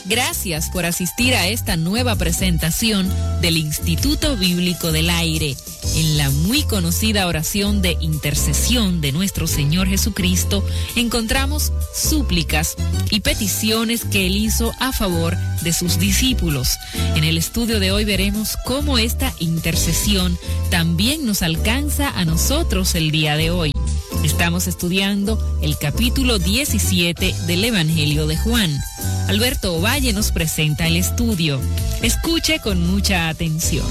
Gracias por asistir a esta nueva presentación del Instituto Bíblico del Aire, en la muy conocida oración de intercesión de nuestro Señor Jesucristo. Encontramos súplicas y peticiones que Él hizo a favor de sus discípulos. En el estudio de hoy veremos cómo esta intercesión también nos alcanza a nosotros el día de hoy. Estamos estudiando el capítulo 17 del Evangelio de Juan. Alberto Ovalle nos presenta el estudio. Escuche con mucha atención.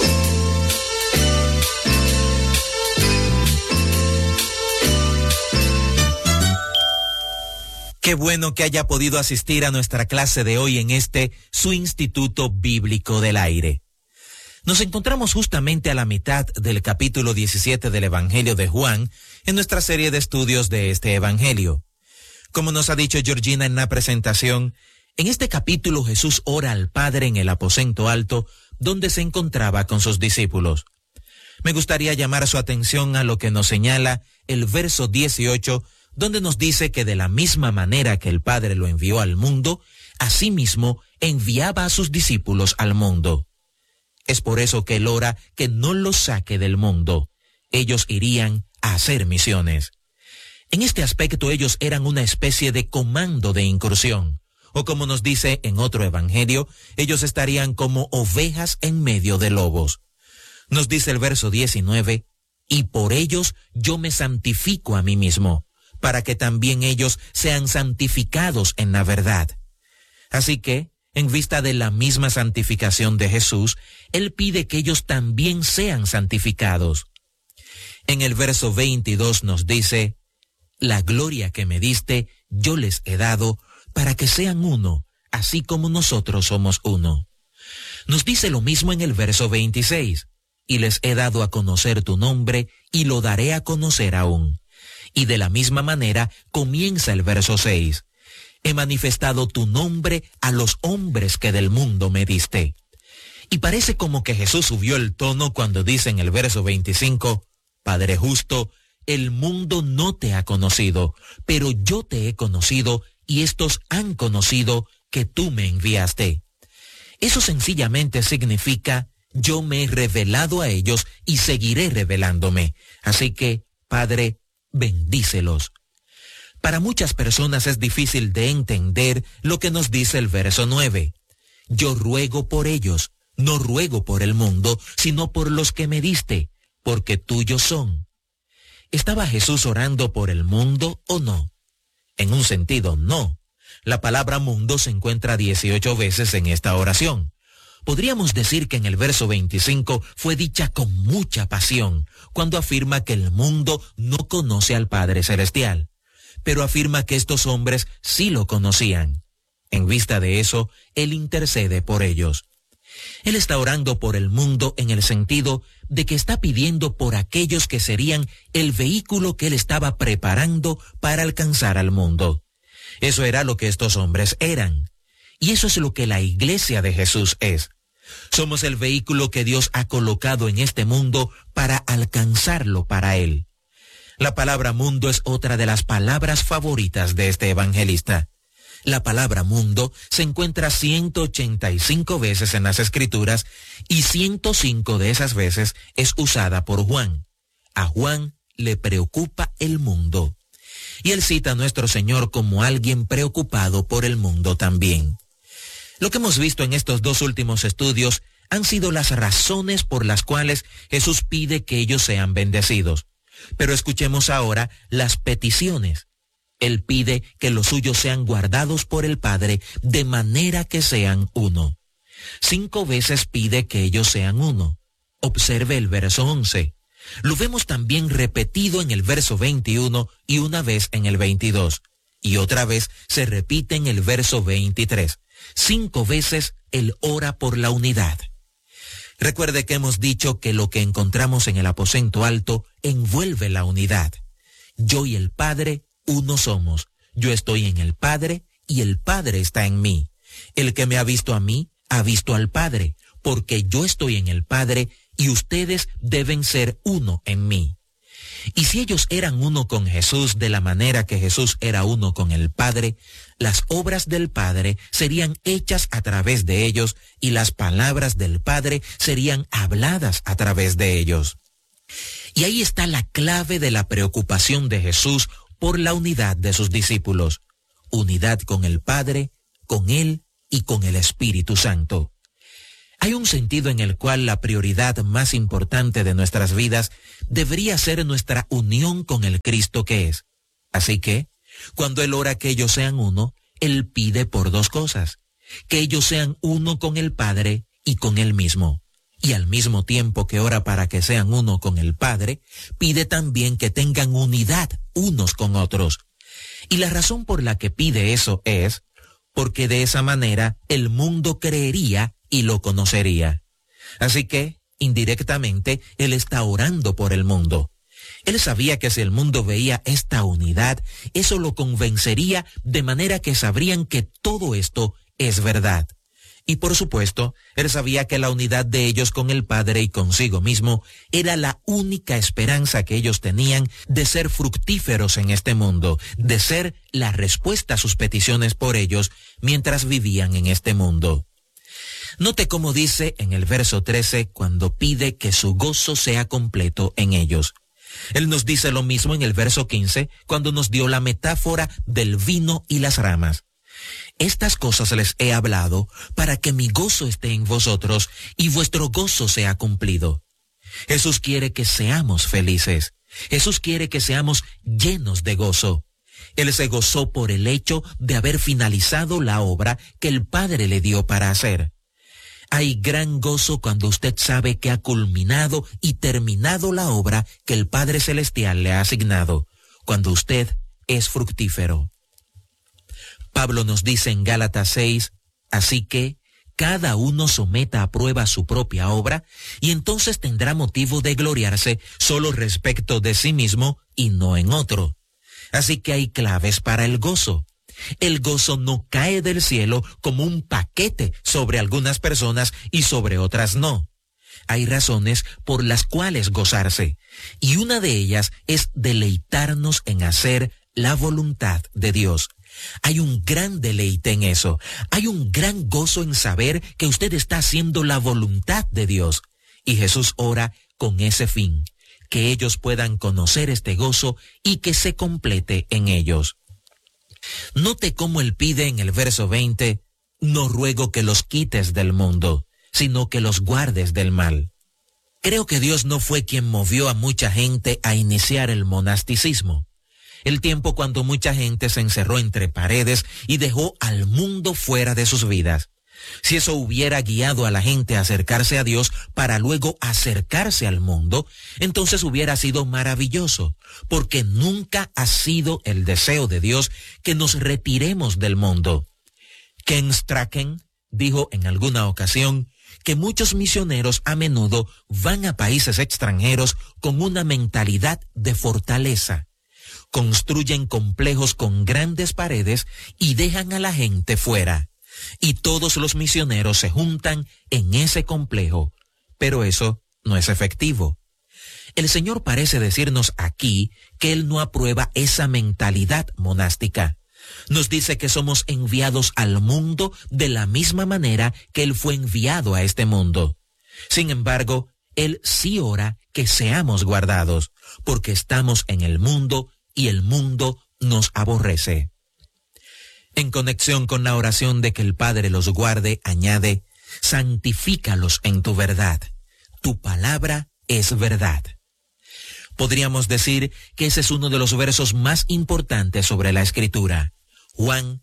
Qué bueno que haya podido asistir a nuestra clase de hoy en su Instituto Bíblico del Aire. Nos encontramos justamente a la mitad del capítulo 17 del Evangelio de Juan en nuestra serie de estudios de este Evangelio. Como nos ha dicho Georgina en la presentación, en este capítulo Jesús ora al Padre en el aposento alto donde se encontraba con sus discípulos. Me gustaría llamar su atención a lo que nos señala el verso 18, donde nos dice que de la misma manera que el Padre lo envió al mundo, asimismo enviaba a sus discípulos al mundo. Es por eso que Él ora que no los saque del mundo. Ellos irían a hacer misiones. En este aspecto ellos eran una especie de comando de incursión, o como nos dice en otro evangelio, ellos estarían como ovejas en medio de lobos. Nos dice el verso 19, y por ellos yo me santifico a mí mismo, para que también ellos sean santificados en la verdad. Así que, en vista de la misma santificación de Jesús, Él pide que ellos también sean santificados. En el verso 22 nos dice, la gloria que me diste, yo les he dado, para que sean uno, así como nosotros somos uno. Nos dice lo mismo en el verso 26, y les he dado a conocer tu nombre, y lo daré a conocer aún. Y de la misma manera comienza el verso 6, he manifestado tu nombre a los hombres que del mundo me diste. Y parece como que Jesús subió el tono cuando dice en el verso 25, Padre justo, el mundo no te ha conocido, pero yo te he conocido y estos han conocido que tú me enviaste. Eso sencillamente significa, yo me he revelado a ellos y seguiré revelándome. Así que, Padre, bendícelos. Para muchas personas es difícil de entender lo que nos dice el verso 9. Yo ruego por ellos, no ruego por el mundo, sino por los que me diste, porque tuyos son. ¿Estaba Jesús orando por el mundo o no? En un sentido, no. La palabra mundo se encuentra 18 veces en esta oración. Podríamos decir que en el verso 25 fue dicha con mucha pasión, cuando afirma que el mundo no conoce al Padre Celestial, pero afirma que estos hombres sí lo conocían. En vista de eso, Él intercede por ellos. Él está orando por el mundo en el sentido de que está pidiendo por aquellos que serían el vehículo que Él estaba preparando para alcanzar al mundo. Eso era lo que estos hombres eran. Y eso es lo que la iglesia de Jesús es. Somos el vehículo que Dios ha colocado en este mundo para alcanzarlo para Él. La palabra mundo es otra de las palabras favoritas de este evangelista. La palabra mundo se encuentra 185 veces en las Escrituras y 105 de esas veces es usada por Juan. A Juan le preocupa el mundo. Y él cita a nuestro Señor como alguien preocupado por el mundo también. Lo que hemos visto en estos dos últimos estudios han sido las razones por las cuales Jesús pide que ellos sean bendecidos. Pero escuchemos ahora las peticiones. Él pide que los suyos sean guardados por el Padre de manera que sean uno. 5 veces pide que ellos sean uno. Observe el verso 11. Lo vemos también repetido en el verso 21 y una vez en el 22. Y otra vez se repite en el verso 23. 5 veces Él ora por la unidad. Recuerde que hemos dicho que lo que encontramos en el aposento alto envuelve la unidad. Yo y el Padre uno somos. Yo estoy en el Padre y el Padre está en mí. El que me ha visto a mí, ha visto al Padre, porque yo estoy en el Padre y ustedes deben ser uno en mí. Y si ellos eran uno con Jesús de la manera que Jesús era uno con el Padre, las obras del Padre serían hechas a través de ellos y las palabras del Padre serían habladas a través de ellos. Y ahí está la clave de la preocupación de Jesús por la unidad de sus discípulos. Unidad con el Padre, con Él y con el Espíritu Santo. Hay un sentido en el cual la prioridad más importante de nuestras vidas debería ser nuestra unión con el Cristo que es. Así que, cuando Él ora que ellos sean uno, Él pide por dos cosas: que ellos sean uno con el Padre y con Él mismo. Y al mismo tiempo que ora para que sean uno con el Padre, pide también que tengan unidad unos con otros. Y la razón por la que pide eso es porque de esa manera el mundo creería y lo conocería. Así que, indirectamente, Él está orando por el mundo. Él sabía que si el mundo veía esta unidad, eso lo convencería de manera que sabrían que todo esto es verdad. Y por supuesto, Él sabía que la unidad de ellos con el Padre y consigo mismo era la única esperanza que ellos tenían de ser fructíferos en este mundo, de ser la respuesta a sus peticiones por ellos mientras vivían en este mundo. Note cómo dice en el verso 13 cuando pide que su gozo sea completo en ellos. Él nos dice lo mismo en el verso 15 cuando nos dio la metáfora del vino y las ramas. Estas cosas les he hablado para que mi gozo esté en vosotros y vuestro gozo sea cumplido. Jesús quiere que seamos felices. Jesús quiere que seamos llenos de gozo. Él se gozó por el hecho de haber finalizado la obra que el Padre le dio para hacer. Hay gran gozo cuando usted sabe que ha culminado y terminado la obra que el Padre Celestial le ha asignado, cuando usted es fructífero. Pablo nos dice en Gálatas 6, así que cada uno someta a prueba su propia obra y entonces tendrá motivo de gloriarse solo respecto de sí mismo y no en otro. Así que hay claves para el gozo. El gozo no cae del cielo como un paquete sobre algunas personas y sobre otras no. Hay razones por las cuales gozarse, y una de ellas es deleitarnos en hacer la voluntad de Dios. Hay un gran deleite en eso. Hay un gran gozo en saber que usted está haciendo la voluntad de Dios. Y Jesús ora con ese fin, que ellos puedan conocer este gozo y que se complete en ellos. Note cómo Él pide en el verso 20, no ruego que los quites del mundo, sino que los guardes del mal. Creo que Dios no fue quien movió a mucha gente a iniciar el monasticismo. El tiempo cuando mucha gente se encerró entre paredes y dejó al mundo fuera de sus vidas. Si eso hubiera guiado a la gente a acercarse a Dios para luego acercarse al mundo, entonces hubiera sido maravilloso, porque nunca ha sido el deseo de Dios que nos retiremos del mundo. Ken Strachan dijo en alguna ocasión que muchos misioneros a menudo van a países extranjeros con una mentalidad de fortaleza. Construyen complejos con grandes paredes y dejan a la gente fuera. Y todos los misioneros se juntan en ese complejo, pero eso no es efectivo. El Señor parece decirnos aquí que Él no aprueba esa mentalidad monástica. Nos dice que somos enviados al mundo de la misma manera que Él fue enviado a este mundo. Sin embargo, Él sí ora que seamos guardados, porque estamos en el mundo y el mundo nos aborrece. En conexión con la oración de que el Padre los guarde, añade, santifícalos en tu verdad. Tu palabra es verdad. Podríamos decir que ese es uno de los versos más importantes sobre la Escritura. Juan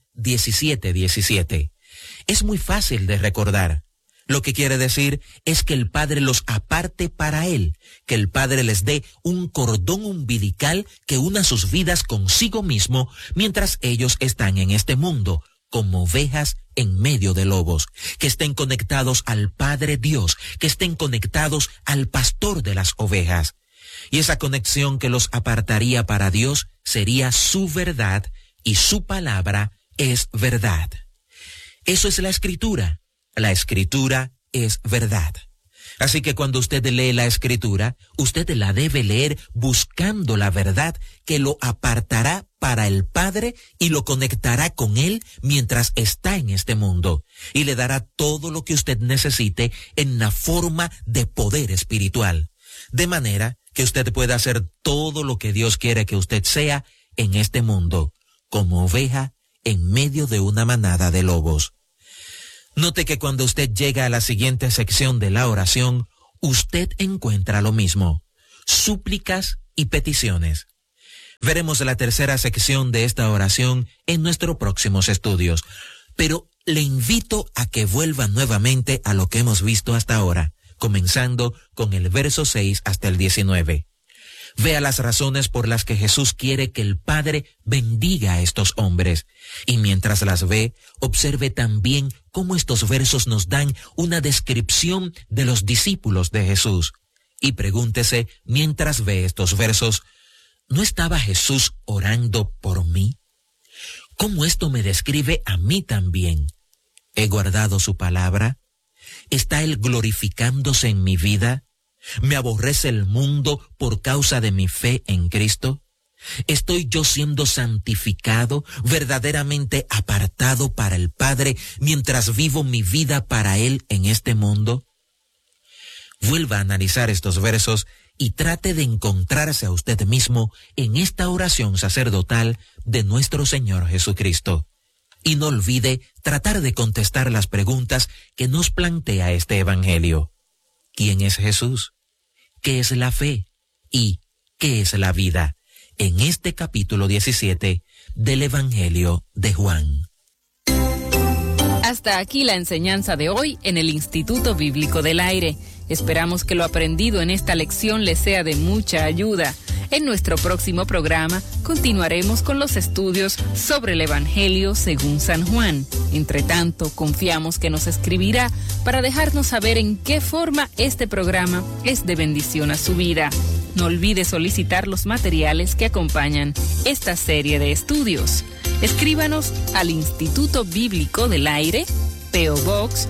17:17. Es muy fácil de recordar. Lo que quiere decir es que el Padre los aparte para Él, que el Padre les dé un cordón umbilical que una sus vidas consigo mismo mientras ellos están en este mundo, como ovejas en medio de lobos, que estén conectados al Padre Dios, que estén conectados al pastor de las ovejas. Y esa conexión que los apartaría para Dios sería su verdad y su palabra es verdad. Eso es la Escritura. La Escritura es verdad. Así que cuando usted lee la Escritura, usted la debe leer buscando la verdad que lo apartará para el Padre y lo conectará con Él mientras está en este mundo, y le dará todo lo que usted necesite en la forma de poder espiritual, de manera que usted pueda hacer todo lo que Dios quiere que usted sea en este mundo, como oveja en medio de una manada de lobos. Note que cuando usted llega a la siguiente sección de la oración, usted encuentra lo mismo: súplicas y peticiones. Veremos la tercera sección de esta oración en nuestros próximos estudios, pero le invito a que vuelva nuevamente a lo que hemos visto hasta ahora, comenzando con el verso 6 hasta el 19. Vea las razones por las que Jesús quiere que el Padre bendiga a estos hombres, y mientras las ve, observe también cómo estos versos nos dan una descripción de los discípulos de Jesús. Y pregúntese, mientras ve estos versos, ¿no estaba Jesús orando por mí? ¿Cómo esto me describe a mí también? ¿He guardado su palabra? ¿Está Él glorificándose en mi vida? ¿Me aborrece el mundo por causa de mi fe en Cristo? ¿Estoy yo siendo santificado, verdaderamente apartado para el Padre, mientras vivo mi vida para Él en este mundo? Vuelva a analizar estos versos y trate de encontrarse a usted mismo en esta oración sacerdotal de nuestro Señor Jesucristo. Y no olvide tratar de contestar las preguntas que nos plantea este Evangelio. ¿Quién es Jesús? ¿Qué es la fe? ¿Y qué es la vida? En este capítulo 17 del Evangelio de Juan. Hasta aquí la enseñanza de hoy en el Instituto Bíblico del Aire. Esperamos que lo aprendido en esta lección les sea de mucha ayuda. En nuestro próximo programa continuaremos con los estudios sobre el Evangelio según San Juan. Entre tanto, confiamos que nos escribirá para dejarnos saber en qué forma este programa es de bendición a su vida. No olvide solicitar los materiales que acompañan esta serie de estudios. Escríbanos al Instituto Bíblico del Aire, P.O. Box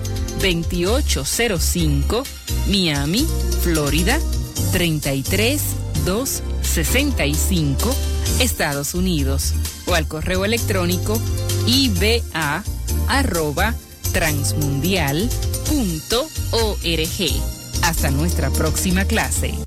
2805, Miami, Florida 33265, Estados Unidos, o al correo electrónico iba@transmundial.org. Hasta nuestra próxima clase.